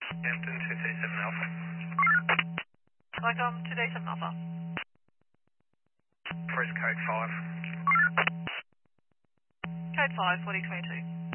Hampton 237 Alpha. Welcome to Day 7 Alpha. Where's code 5? Code 5, 4022.